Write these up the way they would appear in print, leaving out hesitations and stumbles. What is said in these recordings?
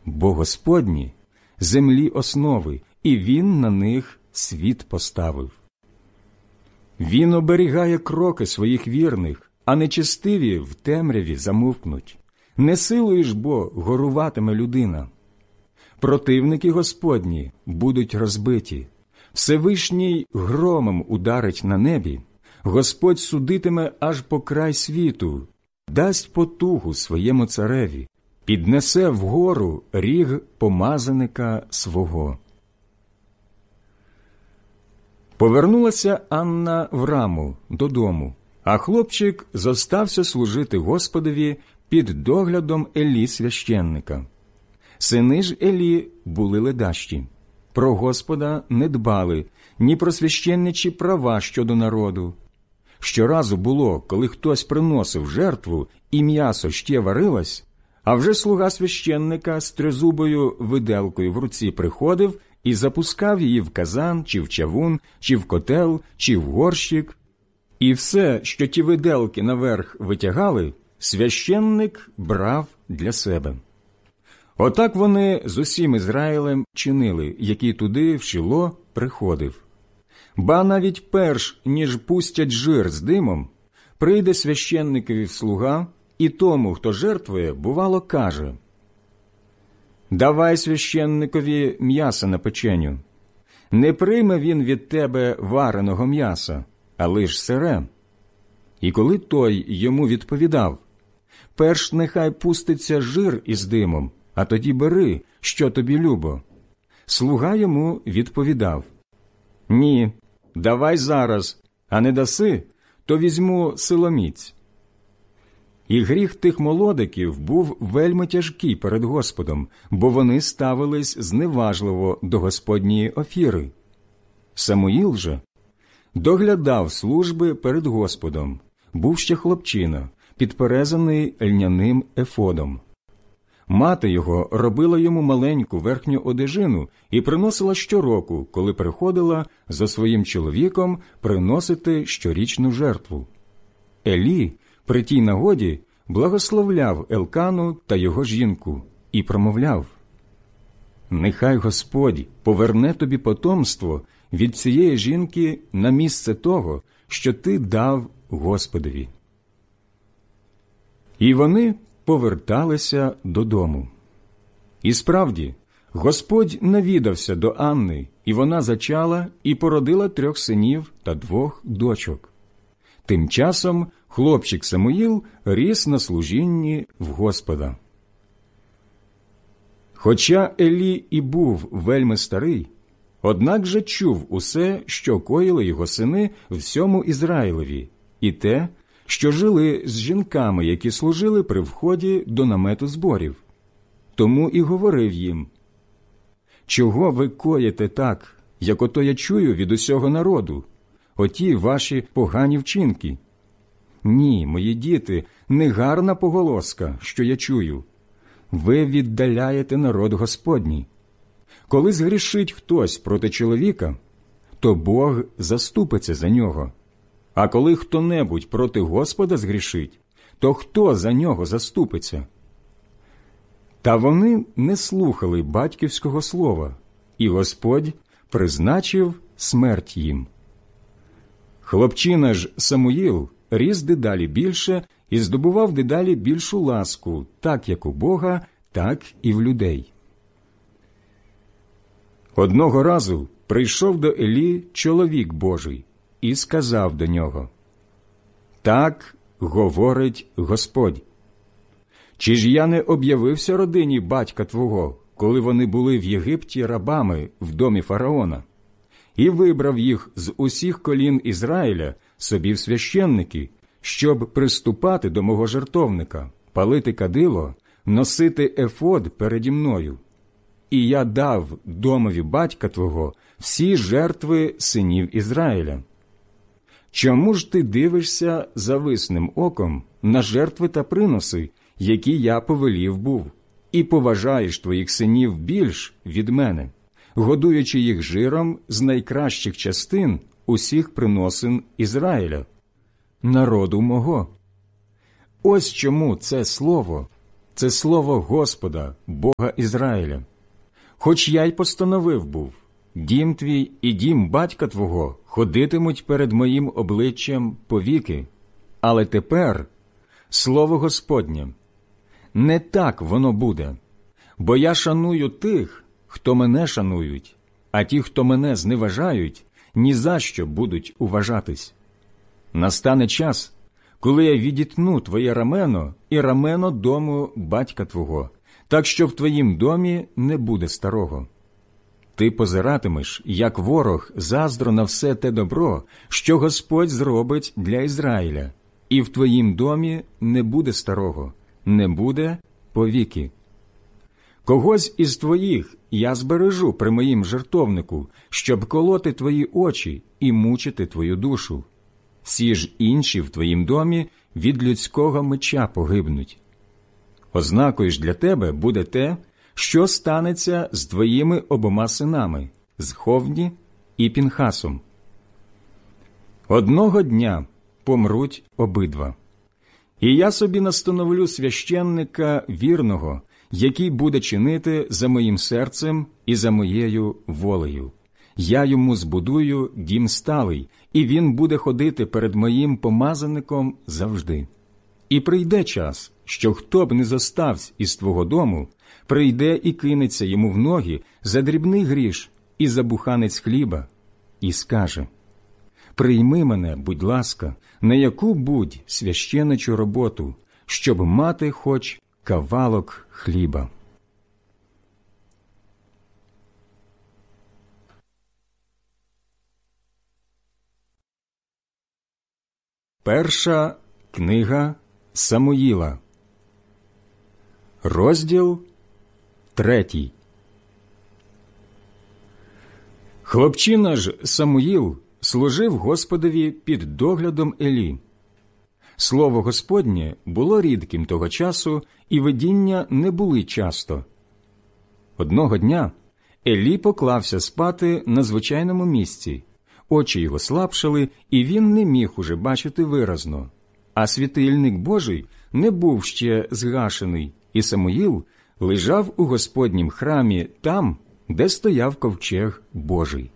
бо Господні – землі основи, і Він на них світ поставив. Він оберігає кроки своїх вірних, а нечестиві в темряві замовкнуть. Не силою ж бо горуватиме людина. Противники Господні будуть розбиті. Всевишній громом ударить на небі. Господь судитиме аж по край світу, дасть потугу своєму цареві, піднесе вгору ріг помазаника свого. Повернулася Анна в Раму додому, а хлопчик зостався служити Господові під доглядом Елі священника. Сини ж Елі були ледащі, про Господа не дбали, ні про священничі права щодо народу. Щоразу було, коли хтось приносив жертву і м'ясо ще варилось, а вже слуга священника з тризубою виделкою в руці приходив і запускав її в казан, чи в чавун, чи в котел, чи в горщик. І все, що ті виделки наверх витягали, священник брав для себе. Отак вони з усім Ізраїлем чинили, який туди в Шіло приходив. Ба навіть перш, ніж пустять жир з димом, прийде священникові слуга, і тому, хто жертвує, бувало, каже: «Давай священникові м'яса на печеню. Не прийме він від тебе вареного м'яса, а лиш сире». І коли той йому відповідав: «Перш нехай пуститься жир із димом, а тоді бери, що тобі любо», слуга йому відповідав: «Ні, давай зараз, а не даси, то візьму силоміць». І гріх тих молодиків був вельми тяжкий перед Господом, бо вони ставились зневажливо до Господньої офіри. Самуїл же доглядав служби перед Господом, був ще хлопчина, підперезаний льняним ефодом. Мати його робила йому маленьку верхню одежину і приносила щороку, коли приходила за своїм чоловіком приносити щорічну жертву. Елі при тій нагоді благословляв Елкану та його жінку і промовляв: «Нехай Господь поверне тобі потомство від цієї жінки на місце того, що ти дав Господові». І вони поверталися додому. І справді, Господь навідався до Анни, і вона зачала і породила 3 синів та 2 дочок. Тим часом хлопчик Самуїл ріс на служінні в Господа. Хоча Елі і був вельми старий, однак же чув усе, що коїли його сини всьому Ізраїлеві, і те, що жили з жінками, які служили при вході до намету зборів. Тому і говорив їм: «Чого ви коїте так, як ото я чую від усього народу, оті ваші погані вчинки? Ні, мої діти, не гарна поголоска, що я чую. Ви віддаляєте народ Господній. Коли згрішить хтось проти чоловіка, то Бог заступиться за нього. А коли хто-небудь проти Господа згрішить, то хто за нього заступиться?» Та вони не слухали батьківського слова, і Господь призначив смерть їм. Хлопчина ж Самуїл ріс дедалі більше і здобував дедалі більшу ласку, так як у Бога, так і в людей. Одного разу прийшов до Елі чоловік Божий і сказав до нього: «Так говорить Господь. Чи ж я не об'явився родині батька твого, коли вони були в Єгипті рабами в домі фараона, і вибрав їх з усіх колін Ізраїля собі в священники, щоб приступати до мого жертовника, палити кадило, носити ефод переді мною? І я дав домові батька твого всі жертви синів Ізраїля. Чому ж ти дивишся зависним оком на жертви та приноси, які я повелів був, і поважаєш твоїх синів більш від мене, годуючи їх жиром з найкращих частин усіх приносин Ізраїля, народу мого?» Ось чому це слово це слово Господа, Бога Ізраїля. Хоч я й постановив був, дім твій і дім батька твого ходитимуть перед моїм обличчям повіки, але тепер слово Господнє, не так воно буде, бо я шаную тих, хто мене шанують, а ті, хто мене зневажають, ні за що будуть уважатись. Настане час, коли я відітну твоє рамено і рамено дому батька твого, так що в твоїм домі не буде старого. Ти позиратимеш, як ворог, заздро на все те добро, що Господь зробить для Ізраїля, і в твоїм домі не буде старого, не буде повіки. Когось із твоїх я збережу при моїм жертовнику, щоб колоти твої очі і мучити твою душу. Всі ж інші в твоїм домі від людського меча погибнуть. Ознакою ж для тебе буде те, що станеться з твоїми обома синами, з Ховні і Пінхасом. Одного дня помруть обидва. І я собі настановлю священника вірного, який буде чинити за моїм серцем і за моєю волею. Я йому збудую дім сталий, і він буде ходити перед моїм помазаником завжди. І прийде час, що хто б не зоставсь із твого дому, прийде і кинеться йому в ноги за дрібний гріш і за буханець хліба, і скаже: «Прийми мене, будь ласка, на яку-будь священичу роботу, щоб мати хоч кавалок хліба». Перша книга Самуїла, розділ 3. Хлопчина ж Самуїл служив Господові під доглядом Елі. Слово Господнє було рідким того часу, і видіння не були часто. Одного дня Елі поклався спати на звичайному місці. Очі його слабшали, і він не міг уже бачити виразно. А світильник Божий не був ще згашений, і Самуїл лежав у Господнім храмі там, де стояв ковчег Божий.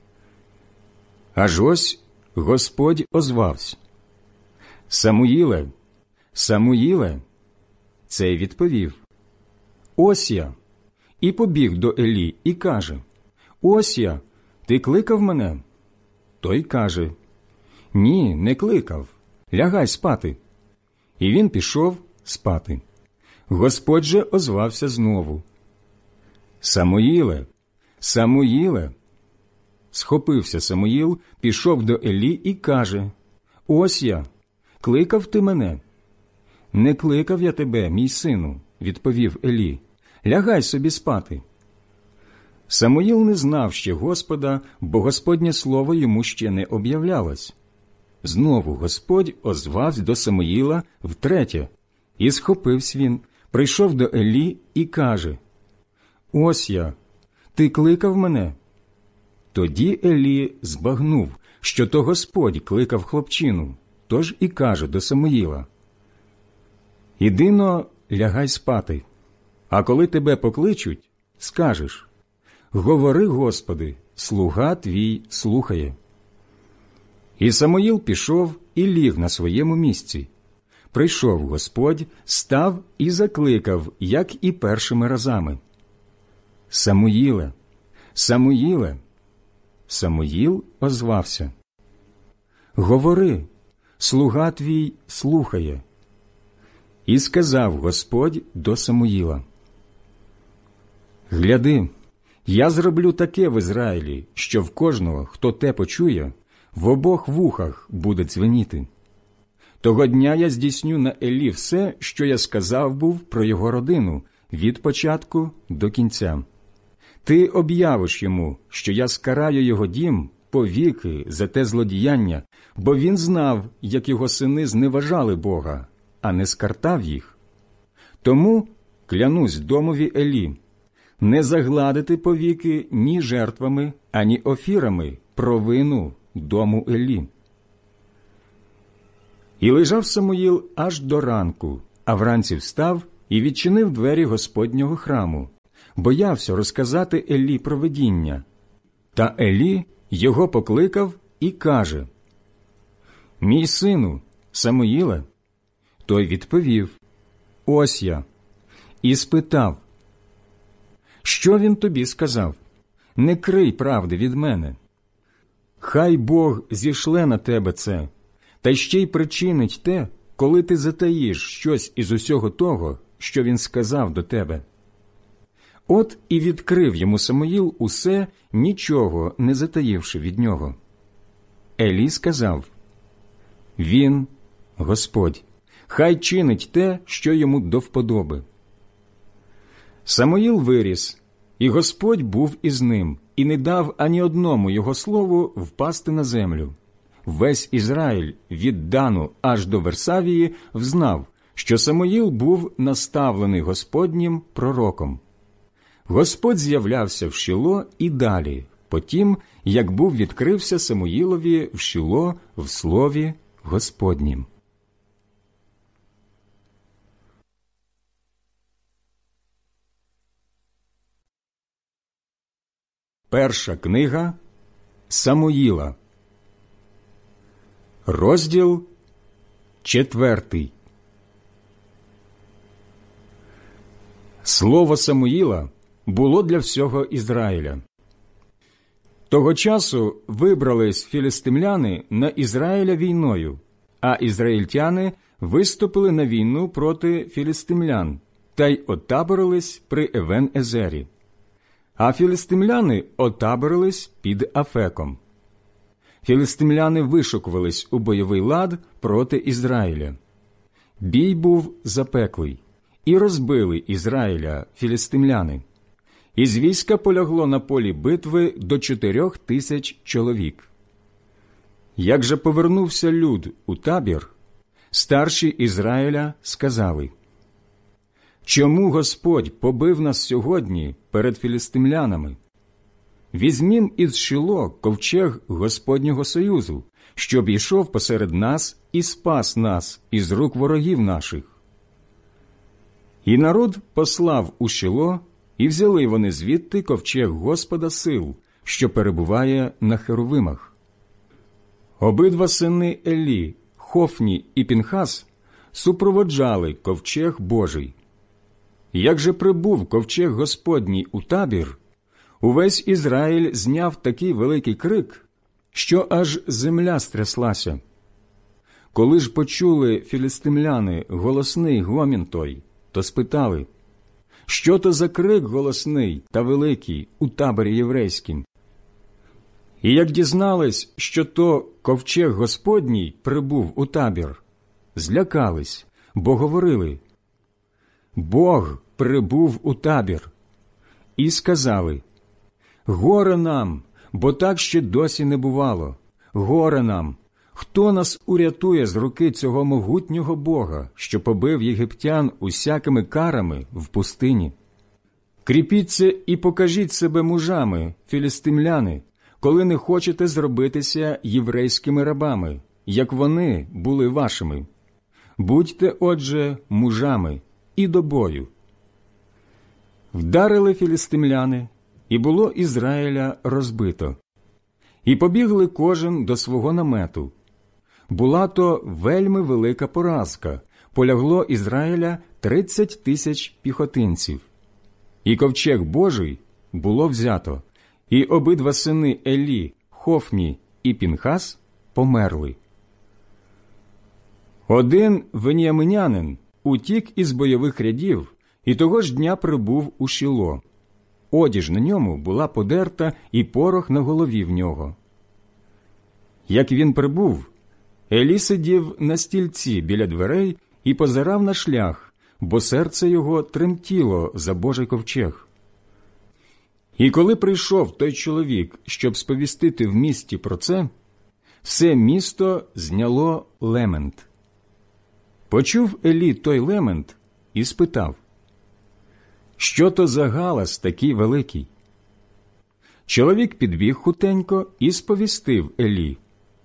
Аж ось Господь озвався: «Самуїле, Самуїле!» Цей відповів: «Ось я!» І побіг до Елі і каже: «Ось я! Ти кликав мене?» Той каже: «Ні, не кликав. Лягай спати». І він пішов спати. Господь же озвався знову: «Самуїле, Самуїле!» Схопився Самуїл, пішов до Елі і каже: «Ось я! Кликав ти мене?» «Не кликав я тебе, мій сину», – відповів Елі. «Лягай собі спати». Самуїл не знав ще Господа, бо Господнє слово йому ще не об'являлось. Знову Господь озвався до Самуїла втретє, і схопився він, прийшов до Елі і каже: «Ось я! Ти кликав мене?» Тоді Елі збагнув, що то Господь кликав хлопчину, тож і каже до Самуїла: «Іди-но, лягай спати, а коли тебе покличуть, скажеш: говори, Господи, слуга твій слухає». І Самуїл пішов і ліг на своєму місці. Прийшов Господь, став і закликав, як і першими разами: «Самуїле, Самуїле!» Самуїл озвався: «Говори, слуга твій слухає». І сказав Господь до Самуїла: «Гляди, я зроблю таке в Ізраїлі, що в кожного, хто те почує, в обох вухах буде дзвеніти. Того дня я здійсню на Елі все, що я сказав був про його родину, від початку до кінця. Ти об'явиш йому, що я скараю його дім повіки за те злодіяння, бо він знав, як його сини зневажали Бога, а не скартав їх. Тому клянусь домові Елі, не загладити повіки ні жертвами, ані офірами провину дому Елі». І лежав Самуїл аж до ранку, а вранці встав і відчинив двері Господнього храму, боявся розказати Елі про видіння. Та Елі його покликав і каже: «Мій сину, Самуїле». Той відповів: «Ось я». І спитав: «Що він тобі сказав? Не крий правди від мене. Хай Бог зішле на тебе це, та ще й причинить те, коли ти затаїш щось із усього того, що він сказав до тебе». От і відкрив йому Самуїл усе, нічого не затаївши від нього. Елі сказав: «Він – Господь, хай чинить те, що йому до вподоби». Самуїл виріс, і Господь був із ним, і не дав ані одному його слову впасти на землю. Весь Ізраїль від Дану аж до Версавії взнав, що Самуїл був наставлений Господнім пророком. Господь з'являвся в Шіло і далі, потім, як був відкрився Самуїлові в Шіло в слові Господнім. Перша книга Самуїла, розділ 4. Слово Самуїла було для всього Ізраїля. Того часу вибрались філістимляни на Ізраїля війною, а ізраїльтяни виступили на війну проти філістимлян та й отаборились при Евен-Езері. А філістимляни отаборились під Афеком. Філістимляни вишукувались у бойовий лад проти Ізраїля. Бій був запеклий, і розбили Ізраїля філістимляни. Із війська полягло на полі битви до 4000 чоловік. Як же повернувся люд у табір, старші Ізраїля сказали: «Чому Господь побив нас сьогодні перед філістимлянами? Візьмім із Шило ковчег Господнього союзу, щоб йшов посеред нас і спас нас із рук ворогів наших». І народ послав у Шило, і взяли вони звідти ковчег Господа сил, що перебуває на херовимах. Обидва сини Елі, Хофні і Пінхас, супроводжали ковчег Божий. Як же прибув ковчег Господній у табір, увесь Ізраїль зняв такий великий крик, що аж земля стряслася. Коли ж почули філістимляни голосний гомін той, то спитали: «Що то за крик голосний та великий у таборі єврейськім?» І як дізнались, що то ковчег Господній прибув у табір, злякались, бо говорили: «Бог прибув у табір». І сказали: «Горе нам, бо так ще досі не бувало. Горе нам! Хто нас урятує з руки цього могутнього Бога, що побив єгиптян усякими карами в пустині? Кріпіться і покажіть себе мужами, філістимляни, коли не хочете зробитися єврейськими рабами, як вони були вашими. Будьте, отже, мужами і до бою». Вдарили філістимляни, і було Ізраїля розбито. І побігли кожен до свого намету. Була то вельми велика поразка, полягло Ізраїля 30 000 піхотинців. І ковчег Божий було взято, і обидва сини Елі, Хофні і Пінхас померли. Один веніаминянин утік із бойових рядів, і того ж дня прибув у Шіло. Одіж на ньому була подерта, і порох на голові в нього. Як він прибув, Елі сидів на стільці біля дверей і позирав на шлях, бо серце його тремтіло за Божий ковчег. І коли прийшов той чоловік, щоб сповістити в місті про це, все місто зняло лемент. Почув Елі той лемент і спитав: «Що то за галас такий великий?» Чоловік підбіг хутенько і сповістив Елі.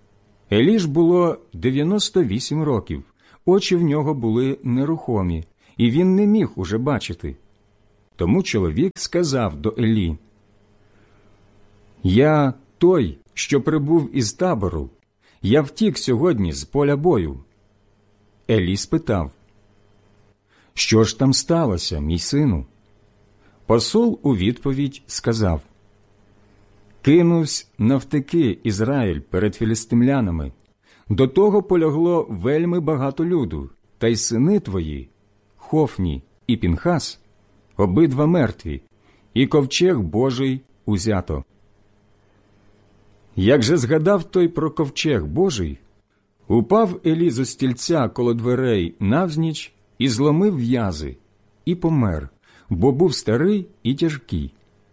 Елі ж було 98 років, очі в нього були нерухомі, і він не міг уже бачити. Тому чоловік сказав до Елі: «Я той, що прибув із табору. Я втік сьогодні з поля бою». Елі спитав: «Що ж там сталося, мій сину?» Посол у відповідь сказав: «Кинувсь навтеки Ізраїль перед філістимлянами. До того полягло вельми багато люду, та й сини твої, Хофні і Пінхас, обидва мертві, і ковчег Божий узято». Як же згадав той про ковчег Божий, упав Елі зо стільця коло дверей навзніч і зломив в'язи, і помер, бо був старий і тяжкий.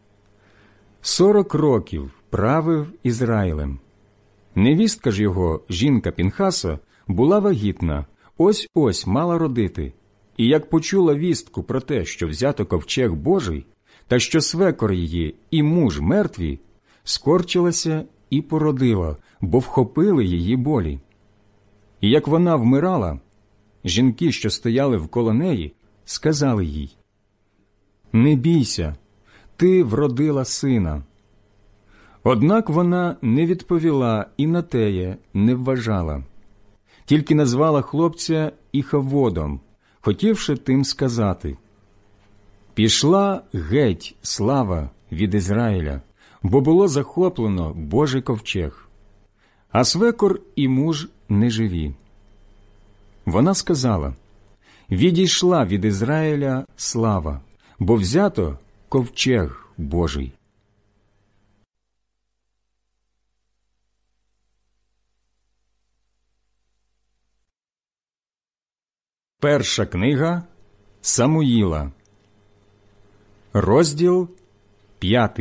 40 років правив Ізраїлем. Невістка ж його, жінка Пінхаса, була вагітна, ось-ось мала родити. І як почула вістку про те, що взято ковчег Божий, та що свекор її і муж мертві, скорчилася і породила, бо вхопили її болі. І як вона вмирала, жінки, що стояли вколо неї, сказали їй: «Не бійся, ти вродила сина». Однак вона не відповіла і на теє не вважала, тільки назвала хлопця Іхаводом, хотівши тим сказати: «Пішла геть слава від Ізраїля, бо було захоплено Божий ковчег, а свекор і муж не живі». Вона сказала: «Відійшла від Ізраїля слава, бо взято ковчег Божий». Перша книга Самуїла, розділ 5.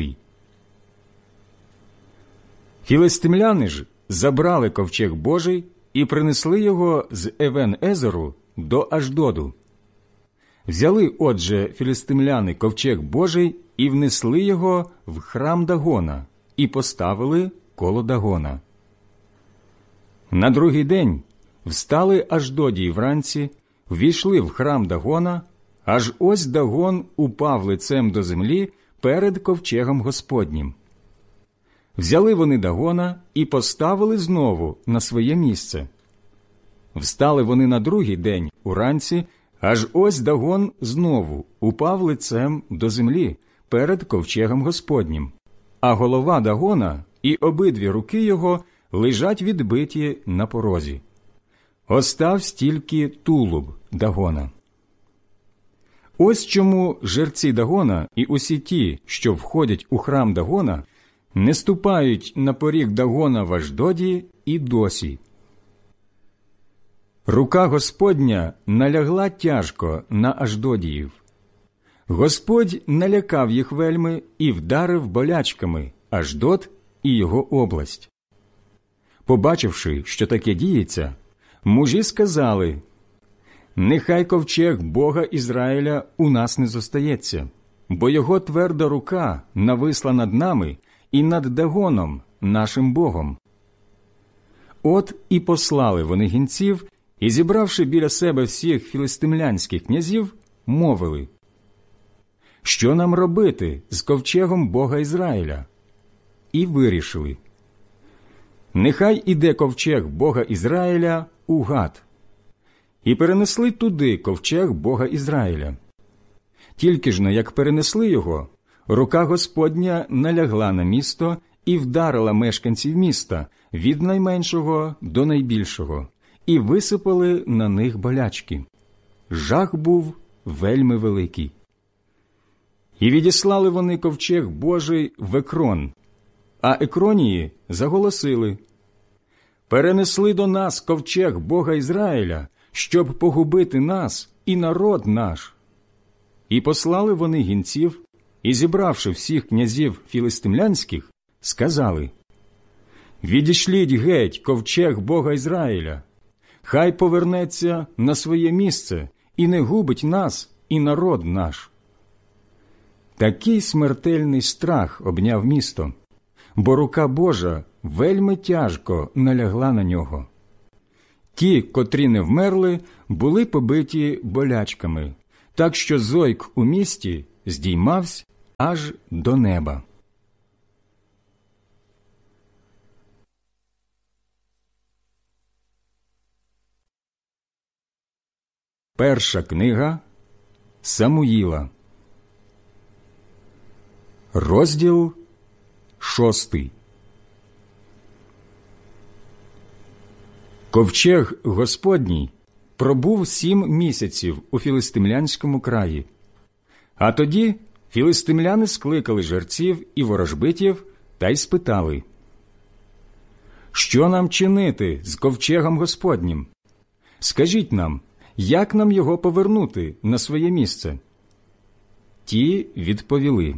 Філистимляни ж забрали ковчег Божий і принесли його з Евен-Езеру до Аждоду. Взяли, отже, філистимляни ковчег Божий і внесли його в храм Дагона і поставили коло Дагона. На другий день встали Аждодії вранці, ввійшли в храм Дагона, аж ось Дагон упав лицем до землі перед ковчегом Господнім. Взяли вони Дагона і поставили знову на своє місце. Встали вони на другий день уранці, аж ось Дагон знову упав лицем до землі перед ковчегом Господнім, а голова Дагона і обидві руки його лежать відбиті на порозі. Оставсь тільки тулуб Дагона. Ось чому жерці Дагона і усі ті, що входять у храм Дагона, не ступають на поріг Дагона в Аждоді і досі. Рука Господня налягла тяжко на Аждодіїв. Господь налякав їх вельми і вдарив болячками Аждод і його область. Побачивши, що таке діється, мужі сказали: «Нехай ковчег Бога Ізраїля у нас не зостається, бо його тверда рука нависла над нами і над Дагоном, нашим Богом». От і послали вони гінців, і, зібравши біля себе всіх філистимлянських князів, мовили: «Що нам робити з ковчегом Бога Ізраїля?» І вирішили: «Нехай іде ковчег Бога Ізраїля у Гат». І перенесли туди ковчег Бога Ізраїля. Тільки ж, як перенесли його, рука Господня налягла на місто і вдарила мешканців міста від найменшого до найбільшого, і висипали на них болячки. Жах був вельми великий. І відіслали вони ковчег Божий в Екрон, а Екронії заголосили: «Перенесли до нас ковчег Бога Ізраїля, щоб погубити нас і народ наш». І послали вони гінців, і, зібравши всіх князів філистимлянських, сказали: «Відішліть геть ковчег Бога Ізраїля, хай повернеться на своє місце і не губить нас і народ наш». Такий смертельний страх обняв місто, бо рука Божа вельми тяжко налягла на нього. Ті, котрі не вмерли, були побиті болячками, так що зойк у місті здіймався аж до неба. Перша книга Самуїла, розділ 6. Ковчег Господній пробув 7 місяців у філистимлянському краї. А тоді філистимляни скликали жерців і ворожбитів та й спитали: «Що нам чинити з ковчегом Господнім? Скажіть нам, як нам його повернути на своє місце?» Ті відповіли: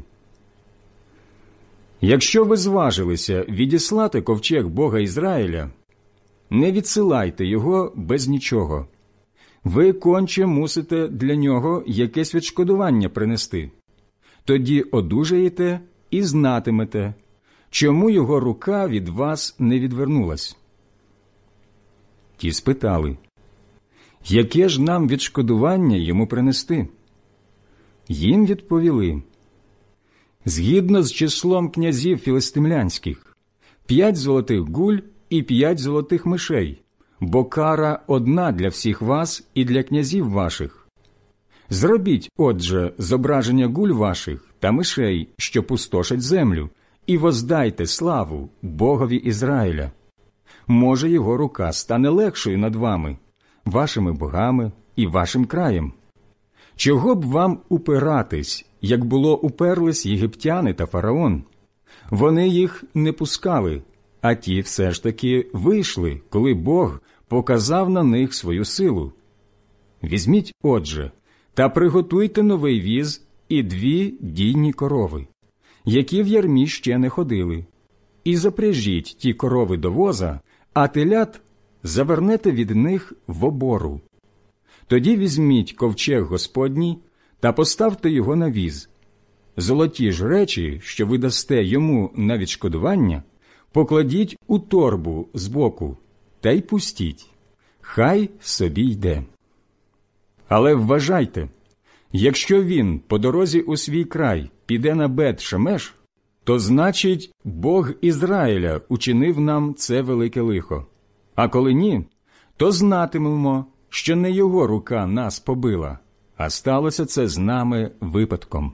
«Якщо ви зважилися відіслати ковчег Бога Ізраїля, не відсилайте його без нічого. Ви конче мусите для нього якесь відшкодування принести. Тоді одужаєте і знатимете, чому його рука від вас не відвернулась». Ті спитали: «Яке ж нам відшкодування йому принести?» Їм відповіли: «Згідно з числом князів філистимлянських, 5 золотих гуль і 5 золотих мишей, бо кара одна для всіх вас і для князів ваших. Зробіть, отже, зображення гуль ваших та мишей, що пустошать землю, і воздайте славу Богові Ізраїля. Може, його рука стане легшою над вами, вашими богами і вашим краєм. Чого б вам упиратись, як було уперлись єгиптяни та фараон? Вони їх не пускали, а ті все ж таки вийшли, коли Бог показав на них свою силу. Візьміть, отже, та приготуйте новий віз і 2 дійні корови, які в ярмі ще не ходили, і запряжіть ті корови до воза, а телят завернете від них в обору. Тоді візьміть ковчег Господній та поставте його на віз. Золоті ж речі, що ви дасте йому на відшкодування, покладіть у торбу збоку та й пустіть. Хай собі йде. Але вважайте, якщо він по дорозі у свій край піде на Бет-Шемеш, то значить Бог Ізраїля учинив нам це велике лихо. А коли ні, то знатимемо, що не його рука нас побила, а сталося це з нами випадком».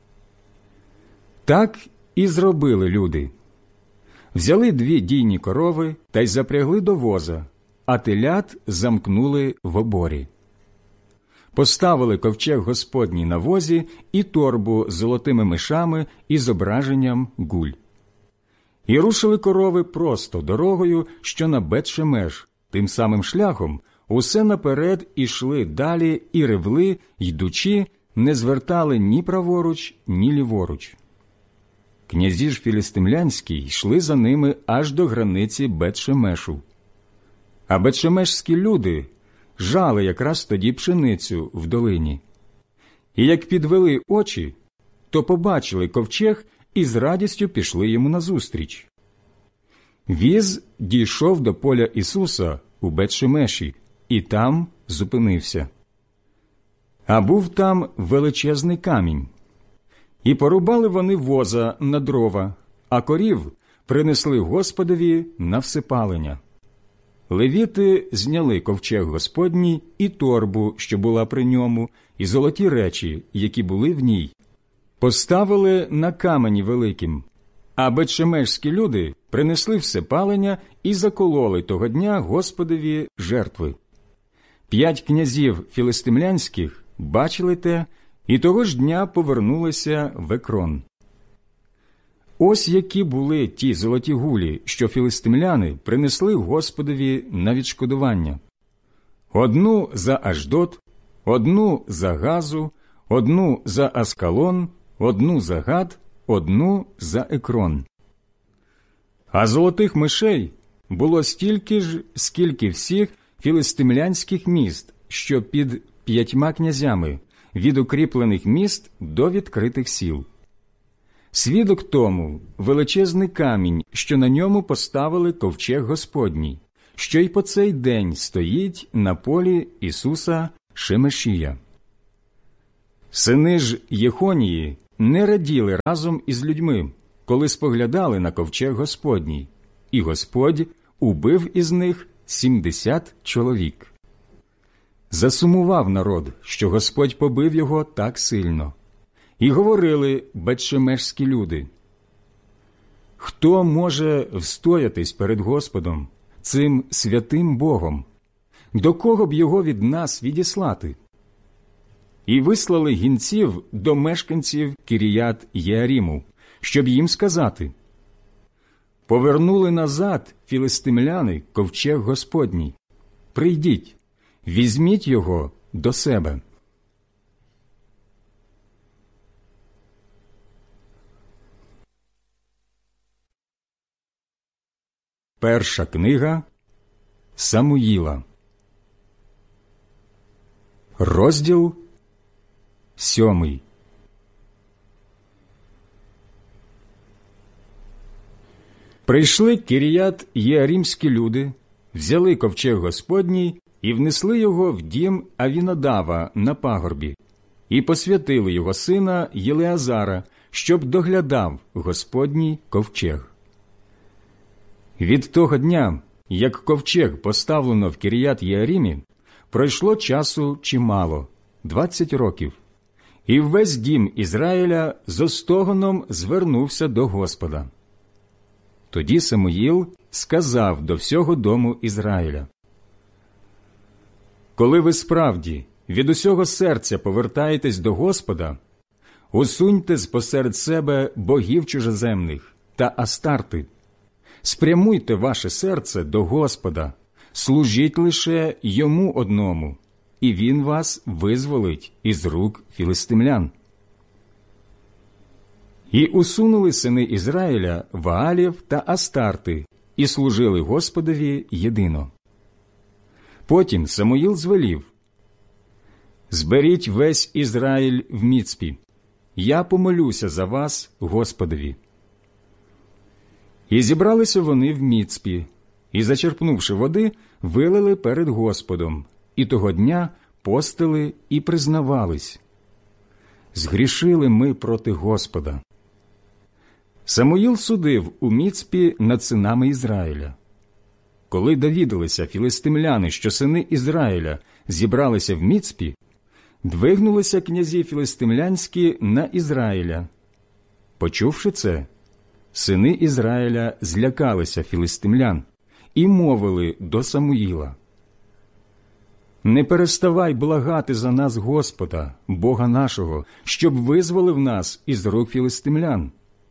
Так і зробили люди. Взяли 2 дійні корови та й запрягли до воза, а телят замкнули в оборі. Поставили ковчег Господній на возі і торбу з золотими мишами і зображенням гуль. І рушили корови просто дорогою, що на Бет-Шемеш, тим самим шляхом, усе наперед ішли далі і ревли, йдучи, не звертали ні праворуч, ні ліворуч. Князі ж філістимлянські йшли за ними аж до границі Бет-Шемешу. А бет-шемешські люди жали якраз тоді пшеницю в долині. І як підвели очі, то побачили ковчег і з радістю пішли йому назустріч. Віз дійшов до поля Ісуса у Бет-Шемеші і там зупинився. А був там величезний камінь. І порубали вони воза на дрова, а корів принесли Господові на всипалення. Левіти зняли ковчег Господній і торбу, що була при ньому, і золоті речі, які були в ній. Поставили на камені великім, а бет-шемешські люди принесли всипалення і закололи того дня Господові жертви. 5 князів філистимлянських бачили те, і того ж дня повернулися в Екрон. Ось які були ті золоті гулі, що філистимляни принесли Господові на відшкодування. 1 за Ашдод, 1 за Газу, 1 за Аскалон, 1 за Гат, 1 за Екрон. А золотих мишей було стільки ж, скільки всіх філистимлянських міст, що під 5 князями, від укріплених міст до відкритих сіл. Свідок тому величезний камінь, що на ньому поставили ковчег Господній, що й по цей день стоїть на полі Ісуса Шемешія. Сини ж Єхонії не раділи разом із людьми, коли споглядали на ковчег Господній, і Господь убив із них 70 чоловік. Засумував народ, що Господь побив його так сильно. І говорили бетшемешські люди: «Хто може встоятись перед Господом, цим святим Богом? До кого б його від нас відіслати?» І вислали гінців до мешканців Кіріят Єаріму, щоб їм сказати: «Повернули назад філистимляни ковчег Господній. Прийдіть, візьміть його до себе». Перша книга Самуїла, розділ 7. Прийшли Кіріят Єарімські люди, взяли ковчег Господній і внесли його в дім Авінадава на пагорбі, і посвятили його сина Єлеазара, щоб доглядав Господній ковчег. Від того дня, як ковчег поставлено в Кіріят Єарімі, пройшло часу чимало – 20 років, і весь дім Ізраїля зо стогоном звернувся до Господа. Тоді Самуїл сказав до всього дому Ізраїля: «Коли ви справді від усього серця повертаєтесь до Господа, усуньте спосеред себе богів чужоземних та Астарти. Спрямуйте ваше серце до Господа, служіть лише Йому одному, і Він вас визволить із рук філистимлян». І усунули сини Ізраїля Ваалів та Астарти, і служили Господові єдино. Потім Самуїл звелів: «Зберіть весь Ізраїль в Міцпі, я помолюся за вас Господові». І зібралися вони в Міцпі, і, зачерпнувши води, вилили перед Господом, і того дня постили і признавались: «Згрішили ми проти Господа». Самуїл судив у Міцпі над синами Ізраїля. Коли довідалися філистимляни, що сини Ізраїля зібралися в Міцпі, двигнулися князі філистимлянські на Ізраїля. Почувши це, сини Ізраїля злякалися філистимлян і мовили до Самуїла: «Не переставай благати за нас Господа, Бога нашого, щоб визволив нас із рук філистимлян».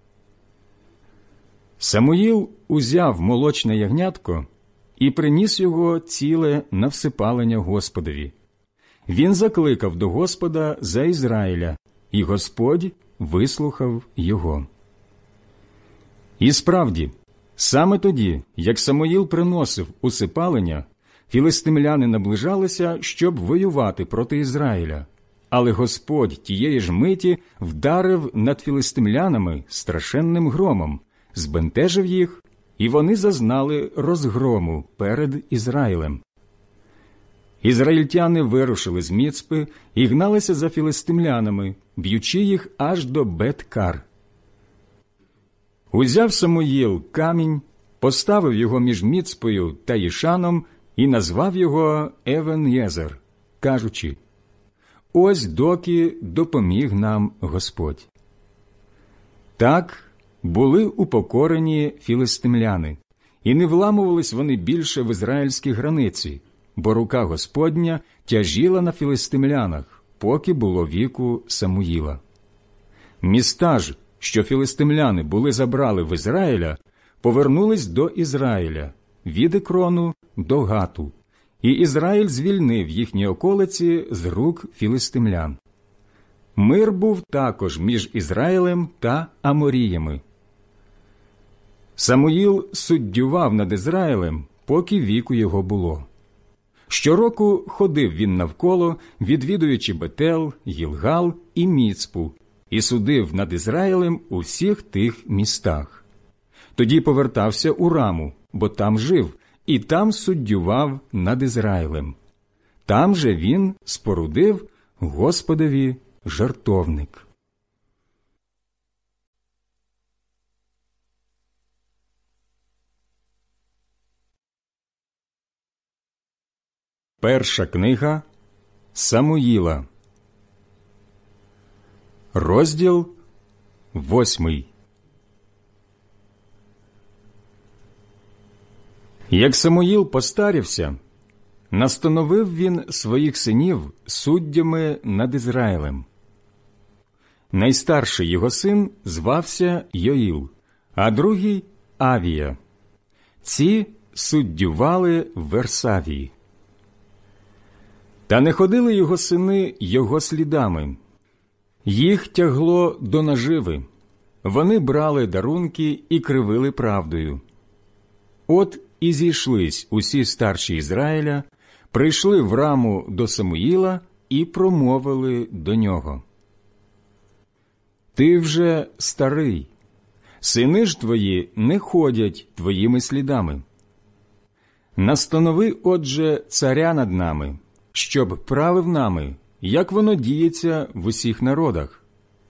Самуїл узяв молочне ягнятко і приніс його ціле на всипалення Господові. Він закликав до Господа за Ізраїля, і Господь вислухав його. І справді, саме тоді, як Самуїл приносив усипалення, філистимляни наближалися, щоб воювати проти Ізраїля. Але Господь тієї ж миті вдарив над філистимлянами страшенним громом, збентежив їх, і вони зазнали розгрому перед Ізраїлем. Ізраїльтяни вирушили з Міцпи і гналися за філистимлянами, б'ючи їх аж до Бет-Кар. Узяв Самуїл камінь, поставив його між Міцпою та Їшаном і назвав його Евен-Єзер, кажучи: «Ось доки допоміг нам Господь». Так були упокорені філистимляни, і не вламувались вони більше в ізраїльські границі, бо рука Господня тяжіла на філистимлянах, поки було віку Самуїла. Міста ж, що філистимляни були забрали в Ізраїля, повернулись до Ізраїля, від Екрону до Гату, і Ізраїль звільнив їхні околиці з рук філистимлян. Мир був також між Ізраїлем та Аморіями. Самуїл суддював над Ізраїлем, поки віку його було. Щороку ходив він навколо, відвідуючи Бетел, Гілгал і Міцпу, і судив над Ізраїлем у всіх тих містах. Тоді повертався у Раму, бо там жив, і там суддював над Ізраїлем. Там же він спорудив Господові жертовник. Перша книга Самуїла, розділ 8. Як Самуїл постарівся, настановив він своїх синів суддями над Ізраїлем. Найстарший його син звався Йоїл, а другий – Авія. Ці суддювали в Версавії. Та не ходили його сини його слідами. Їх тягло до наживи. Вони брали дарунки і кривили правдою. От і зійшлись усі старші Ізраїля, прийшли в Раму до Самуїла і промовили до нього: «Ти вже старий, сини ж твої не ходять твоїми слідами. Настанови, отже, царя над нами, щоб правив нами, як воно діється в усіх народах».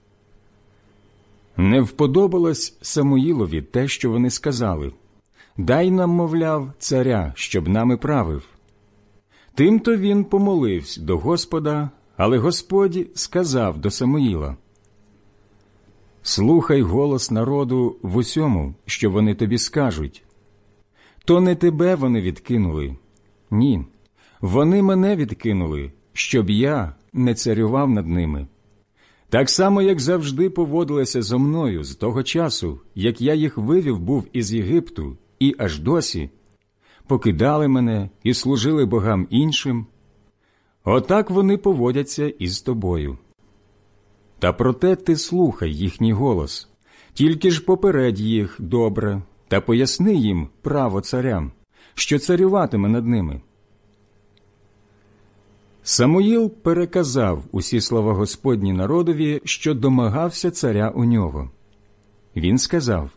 Не вподобалось Самуїлові те, що вони сказали: «Дай нам, мовляв, царя, щоб нами правив». Тимто він помолився до Господа, але Господь сказав до Самуїла: «Слухай голос народу в усьому, що вони тобі скажуть. То не тебе вони відкинули. Ні, вони мене відкинули, щоб я не царював над ними. Так само, як завжди поводилися зо мною з того часу, як я їх вивів був із Єгипту, і аж досі покидали мене і служили богам іншим. Отак вони поводяться і з тобою. Та проте ти слухай їхній голос, тільки ж попередь їх добре та поясни їм право царям, що царюватиме над ними». Самуїл переказав усі слова Господні народові, що домагався царя у нього. Він сказав: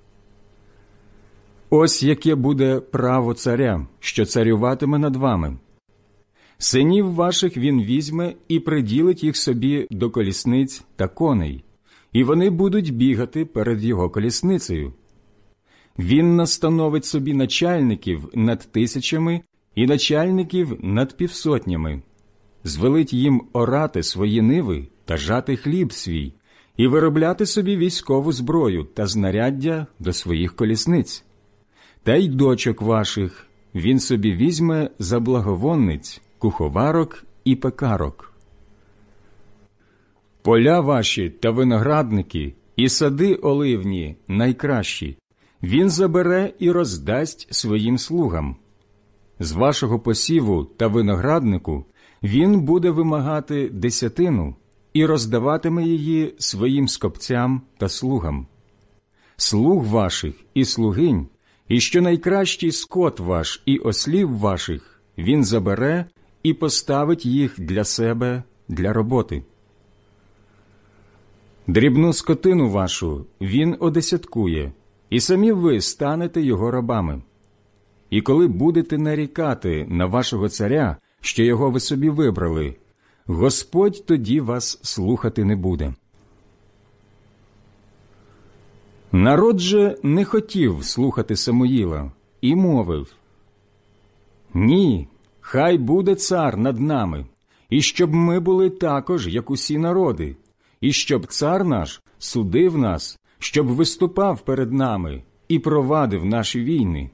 «Ось яке буде право царя, що царюватиме над вами. Синів ваших він візьме і приділить їх собі до колісниць та коней, і вони будуть бігати перед його колісницею. Він настановить собі начальників над тисячами і начальників над півсотнями, звелить їм орати свої ниви та жати хліб свій, і виробляти собі військову зброю та знаряддя до своїх колісниць. Та й дочок ваших він собі візьме за благовонниць, куховарок і пекарок. Поля ваші та виноградники і сади оливні найкращі він забере і роздасть своїм слугам. З вашого посіву та винограднику він буде вимагати десятину і роздаватиме її своїм скопцям та слугам. Слуг ваших і слугинь, і що найкращий скот ваш і ослів ваших він забере і поставить їх для себе для роботи. Дрібну скотину вашу він одесяткує, і самі ви станете його рабами. І коли будете нарікати на вашого царя, що його ви собі вибрали, Господь тоді вас слухати не буде». Народ же не хотів слухати Самуїла і мовив: «Ні, хай буде цар над нами, і щоб ми були також, як усі народи, і щоб цар наш судив нас, щоб виступав перед нами і провадив наші війни».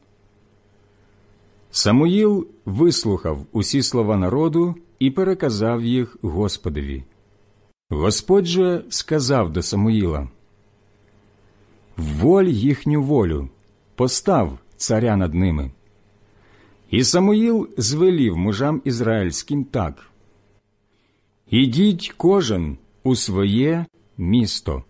Самуїл вислухав усі слова народу і переказав їх Господові. Господь же сказав до Самуїла: «Вволь їхню волю, постав царя над ними». І Самуїл звелів мужам ізраїльським так: «Ідіть кожен у своє місто».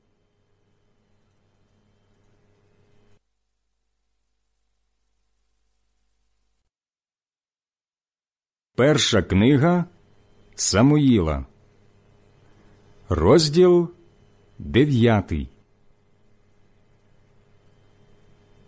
Перша книга Самуїла, розділ 9.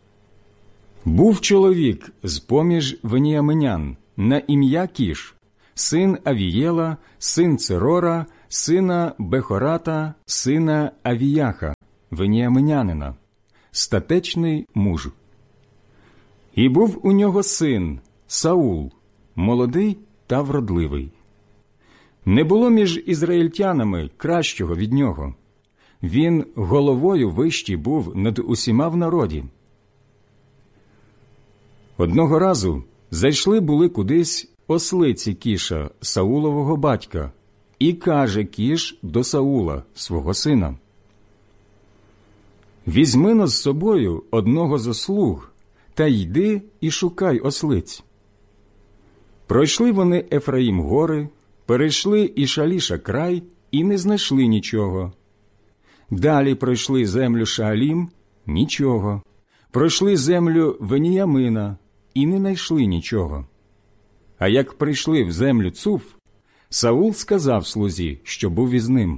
Був чоловік з-поміж веніаминян на ім'я Кіш, син Авієла, син Церора, сина Бехората, сина Авіяха, веніаминянина, статечний муж. І був у нього син Саул, молодий та вродливий. Не було між ізраїльтянами кращого від нього. Він головою вищий був над усіма в народі. Одного разу зайшли були кудись ослиці Кіша, Саулового батька, і каже Кіш до Саула, свого сина: «Візьми-но з собою одного зо слуг, та йди і шукай ослиць». Пройшли вони Ефраїм гори, перейшли і Шаліша край, і не знайшли нічого. Далі пройшли землю Шаалім – нічого. Пройшли землю Веніямина і не знайшли нічого. А як прийшли в землю Цуф, Саул сказав слузі, що був із ним: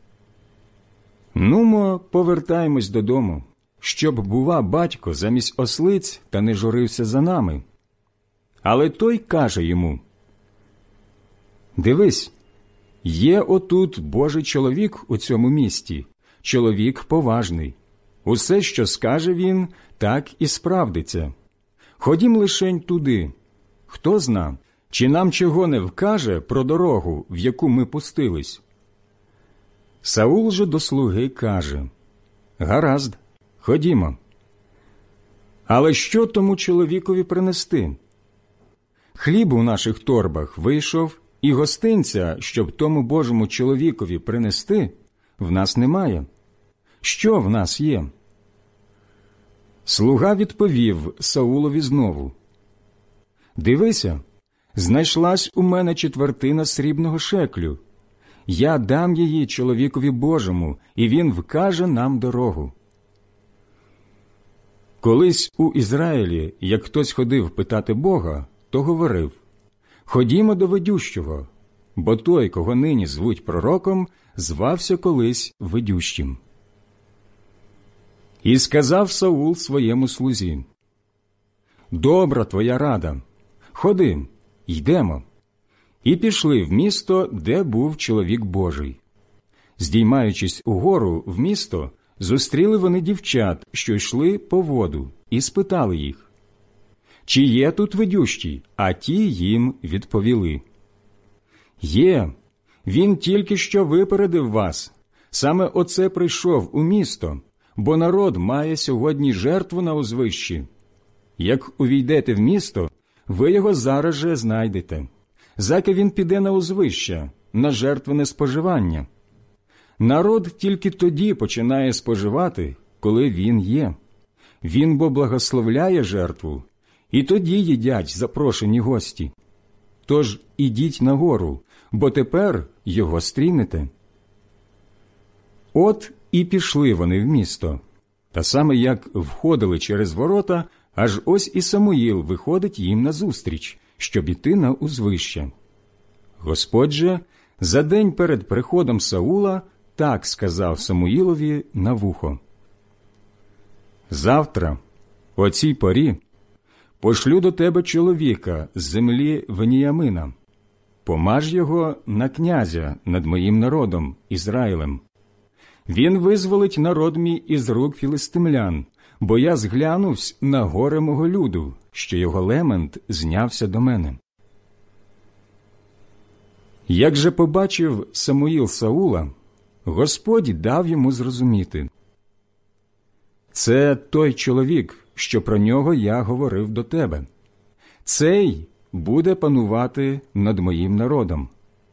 «Нумо, повертаємось додому, щоб, бува, батько замість ослиць та не журився за нами». Але той каже йому: «Дивись, є отут Божий чоловік у цьому місті, чоловік поважний. Усе, що скаже він, так і справдиться. Ходім лишень туди. Хто зна, чи нам чого не вкаже про дорогу, в яку ми пустились?» Саул же до слуги каже: «Гаразд, ходімо. Але що тому чоловікові принести? Хліб у наших торбах вийшов, і гостинця, щоб тому Божому чоловікові принести, в нас немає. Що в нас є?» Слуга відповів Саулові знову: «Дивися, знайшлась у мене четвертина срібного шеклю. Я дам її чоловікові Божому, і він вкаже нам дорогу». Колись у Ізраїлі, як хтось ходив питати Бога, то говорив: «Ходімо до ведющого», бо той, кого нині звуть пророком, звався колись ведющим. І сказав Саул своєму слузі: «Добра твоя рада, ходи, йдемо». І пішли в місто, де був чоловік Божий. Здіймаючись угору в місто, зустріли вони дівчат, що йшли по воду, і спитали їх: «Чи є тут ведющий?» А ті їм відповіли: «Є, він тільки що випередив вас. Саме оце прийшов у місто, бо народ має сьогодні жертву на узвищі. Як увійдете в місто, ви його зараз же знайдете. Заки він піде на узвище, на жертвене споживання. Народ тільки тоді починає споживати, коли він є. Він бо благословляє жертву, і тоді їдять запрошені гості. Тож ідіть нагору, бо тепер його стрінете». От і пішли вони в місто. Та саме як входили через ворота, аж ось і Самуїл виходить їм назустріч, щоб іти на узвище. Господь же за день перед приходом Саула так сказав Самуїлові на вухо: «Завтра, о цій порі, пошлю до тебе чоловіка з землі Веніямина. Помаж його на князя над моїм народом, Ізраїлем. Він визволить народ мій із рук філистимлян, бо я зглянувсь на горе мого люду, що його лемент знявся до мене». Як же побачив Самуїл Саула, Господь дав йому зрозуміти: «Це той чоловік, що про нього я говорив до тебе. Цей буде панувати над моїм народом».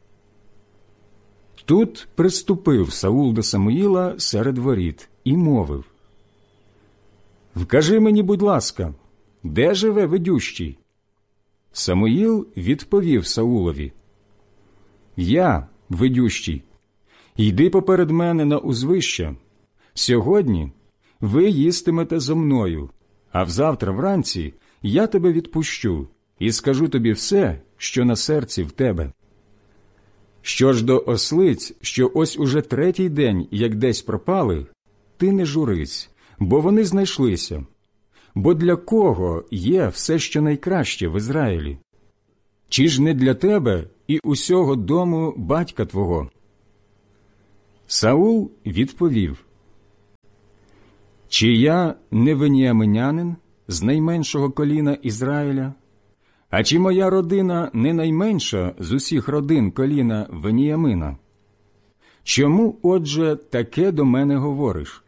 Тут приступив Саул до Самуїла серед воріт і мовив: «Вкажи мені, будь ласка, де живе ведющий?» Самуїл відповів Саулові: «Я ведющий. Йди поперед мене на узвище. Сьогодні ви їстимете зо мною, а взавтра вранці я тебе відпущу і скажу тобі все, що на серці в тебе. Що ж до ослиць, що ось уже третій день, як десь пропали, ти не журись, бо вони знайшлися. Бо для кого є все, що найкраще в Ізраїлі? Чи ж не для тебе і усього дому батька твого?» Саул відповів: «Чи я не веніаминянин з найменшого коліна Ізраїля? А чи моя родина не найменша з усіх родин коліна Веніямина? Чому, отже, таке до мене говориш?»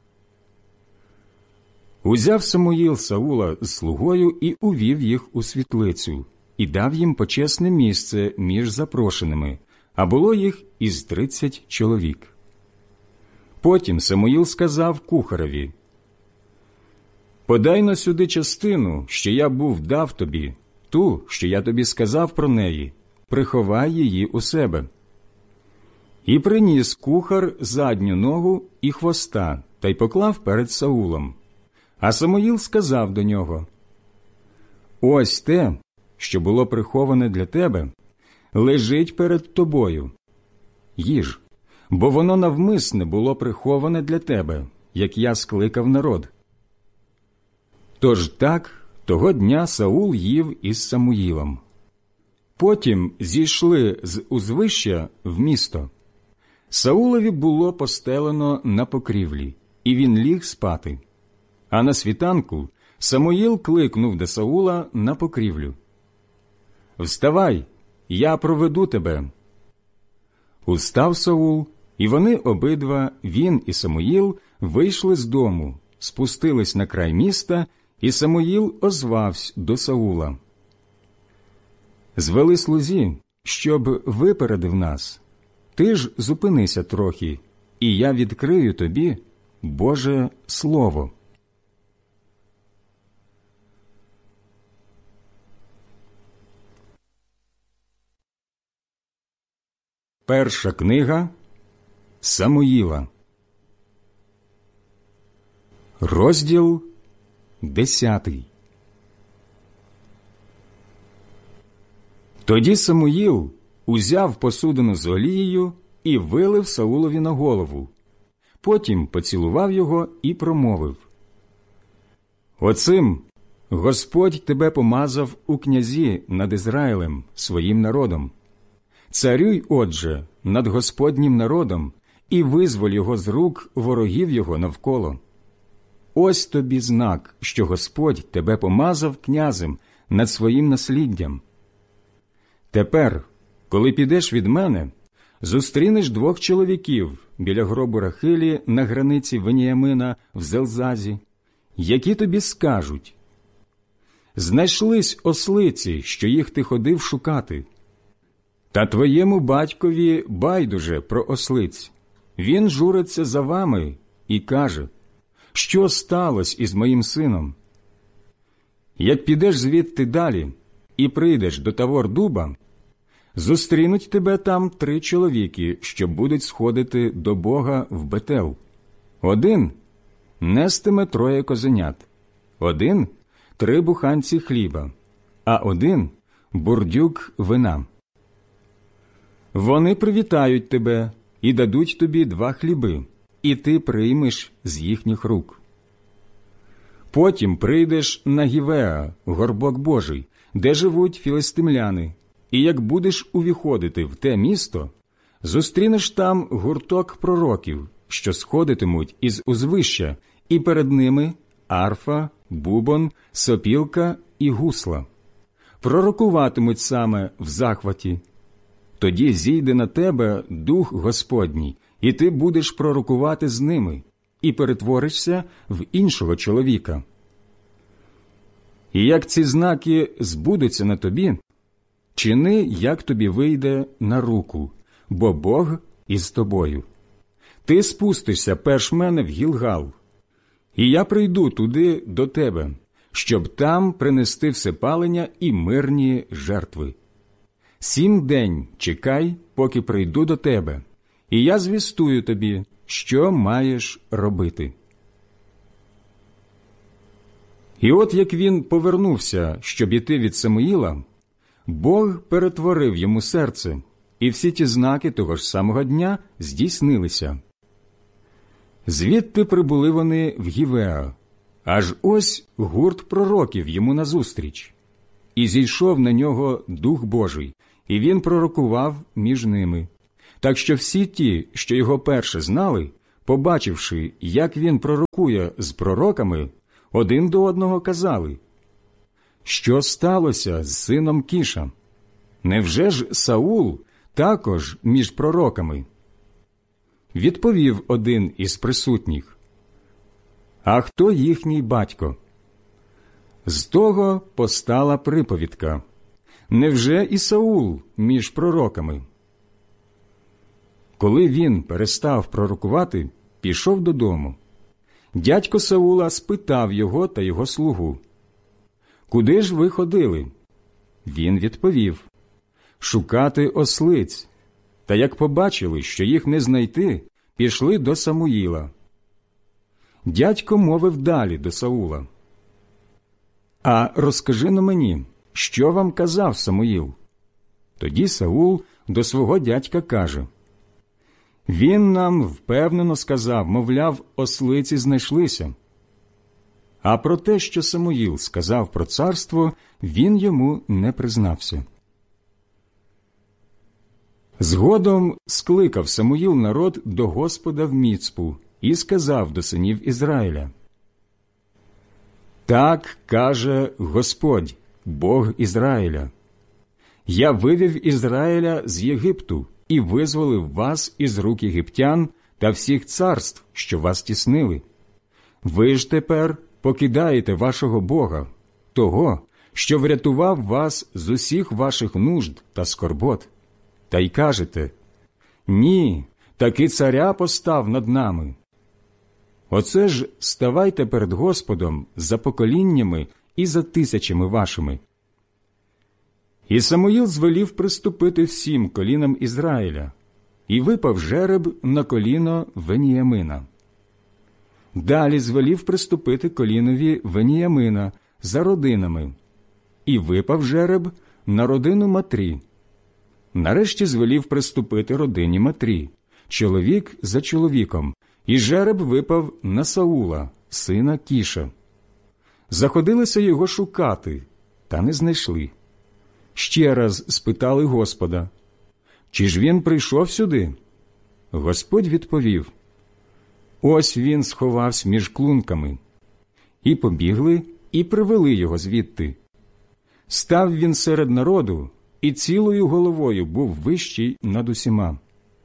Узяв Самуїл Саула з слугою і увів їх у світлицю, і дав їм почесне місце між запрошеними, а було їх із 30 чоловік. Потім Самуїл сказав кухареві: «Подай-но сюди частину, що я був дав тобі, ту, що я тобі сказав про неї, приховай її у себе». І приніс кухар задню ногу і хвоста, та й поклав перед Саулом. А Самуїл сказав до нього: «Ось те, що було приховане для тебе, лежить перед тобою. Їж, бо воно навмисне було приховане для тебе, як я скликав народ». Тож так того дня Саул їв із Самуїлом. Потім зійшли з узвища в місто. Саулові було постелено на покрівлі, і він ліг спати. А на світанку Самуїл кликнув до Саула на покрівлю: «Вставай, я проведу тебе». Устав Саул, і вони обидва, він і Самуїл, вийшли з дому, спустились на край міста, і Самуїл озвався до Саула: «Звели слузі, щоб випередив нас. Ти ж зупинися трохи, і я відкрию тобі Боже Слово». Перша книга Самуїла, розділ 10. Тоді Самуїл узяв посудину з олією і вилив Саулові на голову. Потім поцілував його і промовив: «Оцим Господь тебе помазав у князі над Ізраїлем, своїм народом. Царюй, отже, над Господнім народом і визволь його з рук ворогів його навколо. Ось тобі знак, що Господь тебе помазав князем над своїм насліддям. Тепер, коли підеш від мене, зустрінеш 2 чоловіків біля гробу Рахилі на границі Веніямина в Зелзазі, які тобі скажуть: знайшлись ослиці, що їх ти ходив шукати. Та твоєму батькові байдуже про ослиць. Він журиться за вами і каже: що сталося із моїм сином? Як підеш звідти далі і прийдеш до Тавор-дуба, зустрінуть тебе там 3 чоловіки, що будуть сходити до Бога в Бетел. Один нестиме 3 козенят, один 3 буханці хліба, а один бурдюк вина. Вони привітають тебе і дадуть тобі 2 хліби, і ти приймеш з їхніх рук. Потім прийдеш на Гівеа, горбок Божий, де живуть філистимляни, і як будеш увіходити в те місто, зустрінеш там гурток пророків, що сходитимуть із узвища, і перед ними арфа, бубон, сопілка і гусла. Пророкуватимуть саме в захваті. Тоді зійде на тебе Дух Господній, і ти будеш пророкувати з ними, і перетворишся в іншого чоловіка. І як ці знаки збудуться на тобі, чини, як тобі вийде на руку, бо Бог із тобою. Ти спустишся перш мене в Гілгал, і я прийду туди до тебе, щоб там принести всепалення і мирні жертви. 7 день чекай, поки прийду до тебе, і я звістую тобі, що маєш робити». І от як він повернувся, щоб іти від Самуїла, Бог перетворив йому серце, і всі ті знаки того ж самого дня здійснилися. Звідти прибули вони в Гівеа, аж ось гурт пророків йому назустріч. і зійшов на нього Дух Божий, і він пророкував між ними. Так що всі ті, що його перше знали, побачивши, як він пророкує з пророками, один до одного казали: «Що сталося з сином Кіша? Невже ж Саул також між пророками?» Відповів один із присутніх: «А хто їхній батько?» З того постала приповідка: «Невже і Саул між пророками?» Коли він перестав пророкувати, пішов додому. Дядько Саула спитав його та його слугу: «Куди ж ви ходили?» Він відповів: «Шукати ослиць». Та як побачили, що їх не знайти, пішли до Самуїла. Дядько мовив далі до Саула: «А розкажи-но мені, що вам казав Самуїл?» Тоді Саул до свого дядька каже: «Він нам впевнено сказав, мовляв, ослиці знайшлися». А про те, що Самуїл сказав про царство, він йому не признався. Згодом скликав Самуїл народ до Господа в Міцпу і сказав до синів Ізраїля: «Так каже Господь, Бог Ізраїля: Я вивів Ізраїля з Єгипту і визволив вас із рук єгиптян та всіх царств, що вас тіснили. Ви ж тепер покидаєте вашого Бога, того, що врятував вас з усіх ваших нужд та скорбот, та й кажете: ні, таки царя постав над нами. Оце ж ставайте перед Господом за поколіннями і за тисячами вашими». І Самуїл звелів приступити всім колінам Ізраїля, і випав жереб на коліно Веніямина. Далі звелів приступити колінові Веніямина за родинами, і випав жереб на родину Матрі. Нарешті звелів приступити родині Матрі, чоловік за чоловіком, і жереб випав на Саула, сина Кіша. Заходилися його шукати, та не знайшли. Ще раз спитали Господа: «Чи ж він прийшов сюди?» Господь відповів: «Ось він сховався між клунками». І побігли, і привели його звідти. Став він серед народу, і цілою головою був вищий над усіма.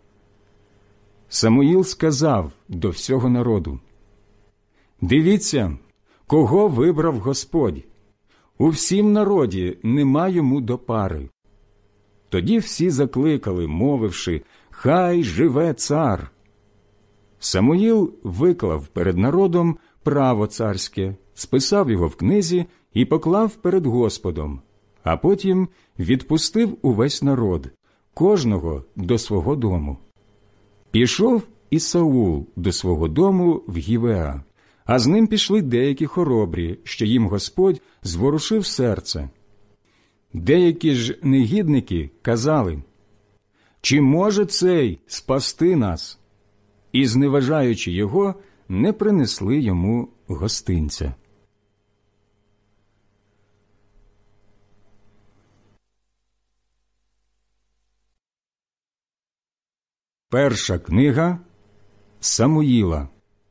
Самуїл сказав до всього народу: «Дивіться, кого вибрав Господь! У всім народі нема йому до пари». Тоді всі закликали, мовивши: «Хай живе цар!» Самуїл виклав перед народом право царське, списав його в книзі і поклав перед Господом, а потім відпустив увесь народ, кожного до свого дому. Пішов і Саул до свого дому в Гівеа, а з ним пішли деякі хоробрі, що їм Господь зворушив серце. Деякі ж негідники казали: «Чи може цей спасти нас?» І, зневажаючи його, не принесли йому гостинця. Перша книга Самуїла,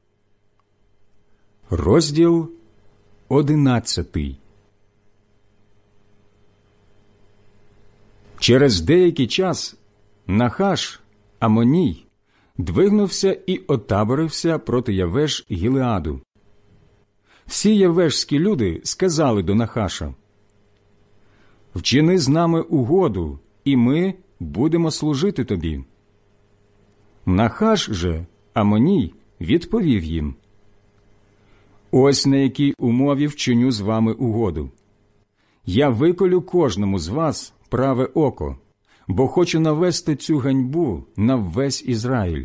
розділ 11. Через деякий час Нахаш, Амоній, двигнувся і отаборився проти Явеш Гілеаду. Всі явешські люди сказали до Нахаша: «Вчини з нами угоду, і ми будемо служити тобі». Нахаш же, Амоній, відповів їм: «Ось на якій умові вчиню з вами угоду. Я виколю кожному з вас праве око, бо хочу навести цю ганьбу на весь Ізраїль».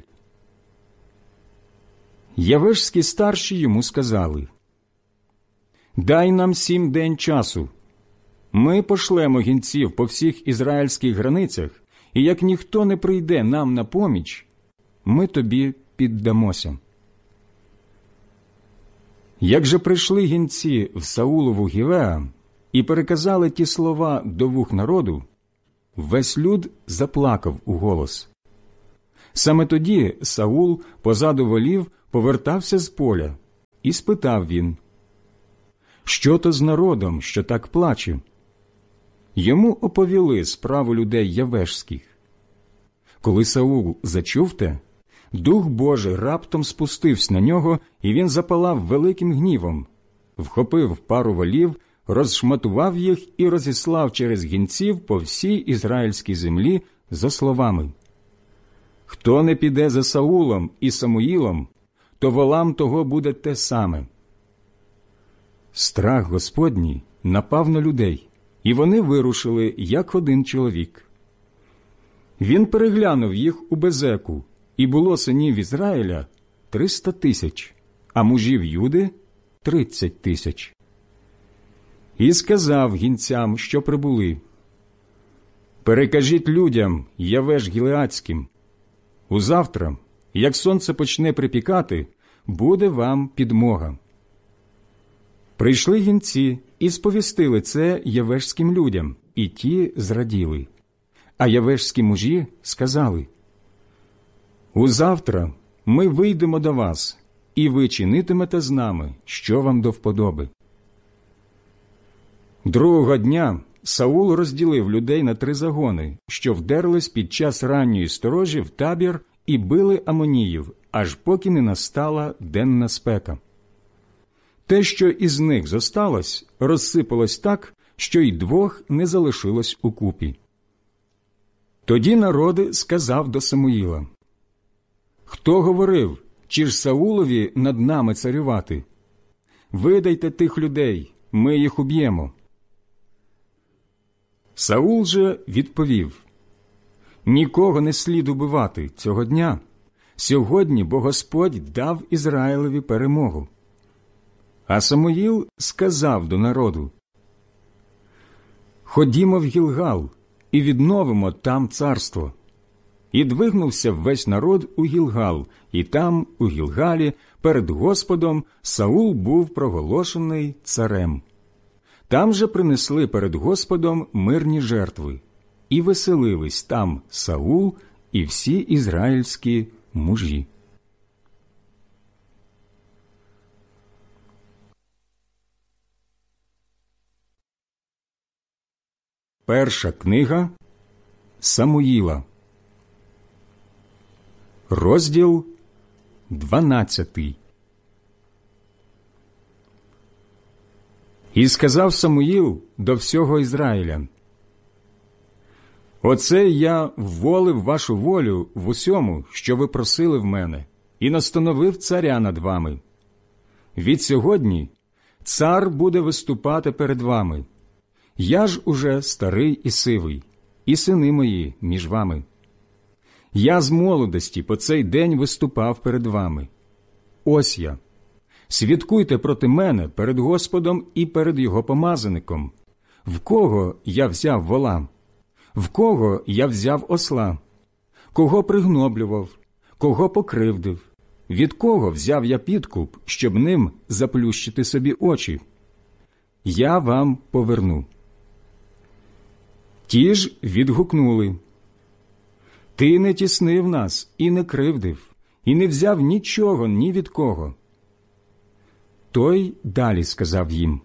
Явешські старші йому сказали: «Дай нам 7 день часу. Ми пошлемо гінців по всіх ізраїльських границях, і як ніхто не прийде нам на поміч, ми тобі піддамося». Як же прийшли гінці в Саулову Гівеа, і переказали ті слова до вух народу, весь люд заплакав у голос. Саме тоді Саул позаду волів повертався з поля, і спитав він: «Що то з народом, що так плаче?» Йому оповіли справу людей явешських. Коли Саул зачув те, Дух Божий раптом спустився на нього, і він запалав великим гнівом, вхопив пару волів, розшматував їх і розіслав через гінців по всій ізраїльській землі зо словами: «Хто не піде за Саулом і Самуїлом, то волам того буде те саме». Страх Господній напав на людей, і вони вирушили, як один чоловік. Він переглянув їх у Безеку, і було синів Ізраїля 300 000, а мужів Юди 30 000. І сказав гінцям, що прибули: «Перекажіть людям Явеш Гілеадським: узавтра, як сонце почне припікати, буде вам підмога». Прийшли гінці і сповістили це явешським людям, і ті зраділи. А явешські мужі сказали: «Узавтра ми вийдемо до вас, і ви чинитимете з нами, що вам до вподоби». Другого дня Саул розділив людей на 3 загони, що вдерлись під час ранньої сторожі в табір і били амоніїв, аж поки не настала денна спека. Те, що із них зосталось, розсипалось так, що й 2 не залишилось укупі. Тоді народ сказав до Самуїла: «Хто говорив, чи ж Саулові над нами царювати? Видайте тих людей, ми їх уб'ємо». Саул же відповів: «Нікого не слід убивати цього дня. Сьогодні бо Господь дав Ізраїлеві перемогу». А Самуїл сказав до народу: «Ходімо в Гілгал і відновимо там царство». І двигнувся весь народ у Гілгал, і там, у Гілгалі, перед Господом Саул був проголошений царем. Там же принесли перед Господом мирні жертви, і веселились там Саул і всі ізраїльські мужі. Перша книга Самуїла, розділ 12. І сказав Самуїл до всього Ізраїля: «Оце я вволив вашу волю в усьому, що ви просили в мене, і настановив царя над вами. Від сьогодні цар буде виступати перед вами. Я ж уже старий і сивий, і сини мої між вами. Я з молодості по цей день виступав перед вами. Ось я. Свідкуйте проти мене перед Господом і перед його помазаником. В кого я взяв вола? В кого я взяв осла? Кого пригноблював? Кого покривдив? Від кого взяв я підкуп, щоб ним заплющити собі очі? Я вам поверну». Ті ж відгукнули: «Ти не тіснив нас і не кривдив, і не взяв нічого ні від кого». Той далі сказав їм: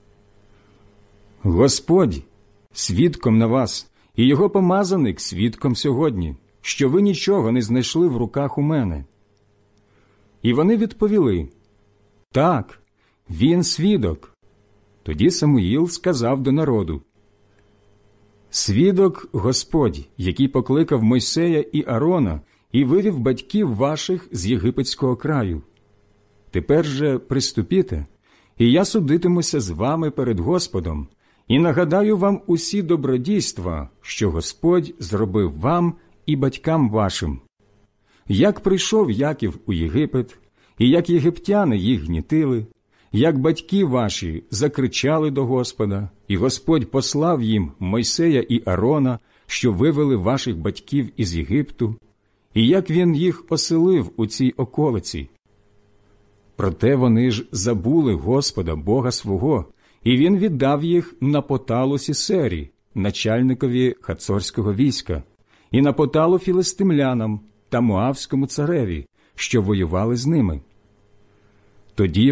«Господь свідком на вас, і його помазаник свідком сьогодні, що ви нічого не знайшли в руках у мене». І вони відповіли: «Так, він свідок». Тоді Самуїл сказав до народу: «Свідок Господь, який покликав Мойсея і Аарона і вивів батьків ваших з єгипетського краю. Тепер же приступіте, і я судитимуся з вами перед Господом, і нагадаю вам усі добродійства, що Господь зробив вам і батькам вашим. Як прийшов Яків у Єгипет, і як єгиптяни їх гнітили, як батьки ваші закричали до Господа, і Господь послав їм Мойсея і Аарона, що вивели ваших батьків із Єгипту, і як він їх оселив у цій околиці. Проте вони ж забули Господа, Бога свого, і він віддав їх на поталу Сісері, начальникові хацорського війська, і на поталу філистимлянам та Моавському цареві, що воювали з ними. Тоді